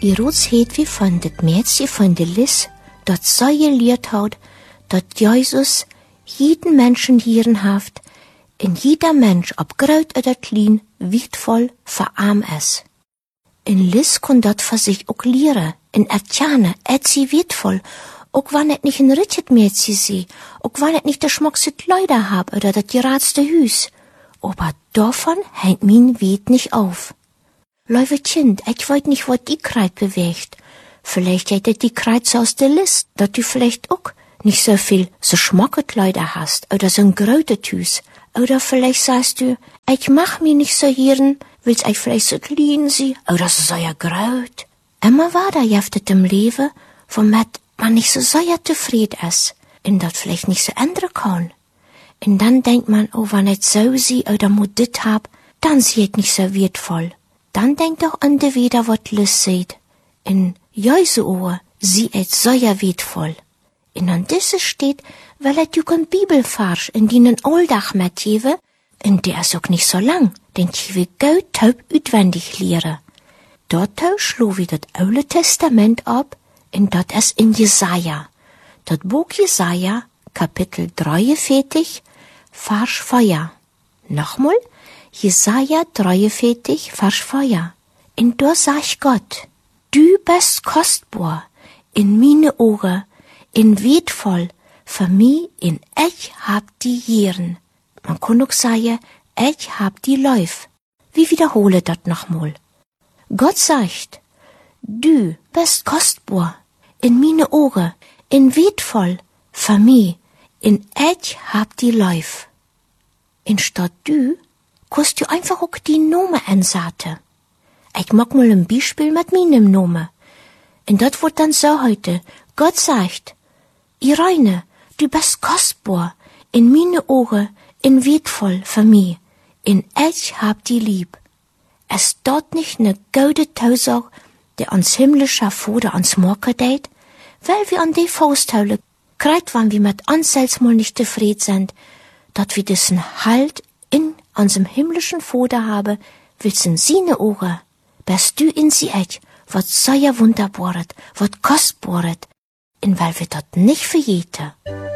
I rots het wie van dit Mädchen von de Lis, dat zij geleerd hat, dat Jesus jeden Menschen hieren haft, en jeder Mensch, ob groot oder klein, wichtvol verarm is. En Lis kon dat voor zich ook leren, en erkennen, sie wichtvol, ook wanneer het niet een richtet Mädchen sie, ook wanneer het niet de schmuckste Kleider hab oder dat geraadste Hüs. Aber davon hängt min Weet nicht auf. Lieve Kind, ich weet nicht, wat die Kreid bewegt. Vielleicht hätte die Kreid so aus der List, dat du vielleicht auch nicht so viel so schmucke Kleider hast, oder so ein gröte Hüs. Oder vielleicht sagst du, ich mach mich nicht so hieren, willst ich vielleicht so klein sie, oder so sehr gröt. Immer war da jeftet im Leben, womit man nicht so sehr zufrieden ist, und dat vielleicht nicht so ändern kann. Und dann denkt man, oh, wenn ich so sie oder muss dit hab, dann sie het nicht so wertvoll. Dann denkt doch an de wieder, wat Lis seht. In Jesu Ohr, sie et sehr wertvoll. Und an diese steht, weil et juk ein Bibelvers in denen Oldach mitgewe, und der ist auch nicht so lang, den ich gut taub utwendig lehre. Dort schlo wie das Alte Testament ab, und dat ist in Jesaja. Dat Buch Jesaja, Kapitel 43, Vers 4. Nochmal, Jesaja 43, Vers 4. Und da sagt Gott, du bist kostbar in meine Augen, in wertvoll für mich, in ich hab die Jieren. Man kann auch sagen, ich hab die Läuf. Wie wiederhole dat nochmal? Gott sagt, du bist kostbar in meine Augen, in wertvoll für mich, in ich hab die Läuf. In statt du, kannst du einfach auch die Nome ansaten. Ich mag mal ein Beispiel mit meinem Nome. Und das wird dann so heute. Gott sagt, Irene, du bist kostbar, in meine Augen, in wertvoll für mich, in ich hab die lieb. Es dort nicht ne gute Tausag, der uns himmlischer Vater ans Morgen deit, weil wir an die Fausthaule grad wann wir mit uns selbst mal nicht zufrieden sind, dat wir diesen Halt in unserem himmlischen Vater haben, willst in seine Ohren, bist du in sie echt, wat sehr wunderbaret, wat kostbaret, in weil wir dat nicht verjeten.